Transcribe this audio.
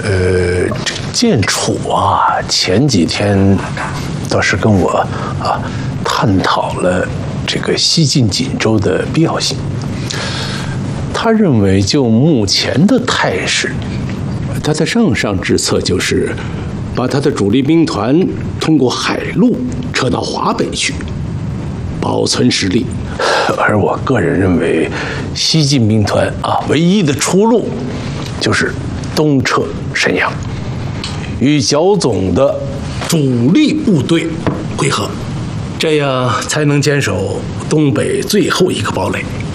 这建楚啊，前几天倒是跟我探讨了这个西进锦州的必要性。他认为，就目前的态势，他的上之策就是把他的主力兵团通过海路撤到华北去，保存实力。而我个人认为，西进兵团唯一的出路就是东撤沈阳，与剿总的主力部队会合，这样才能坚守东北最后一个堡垒。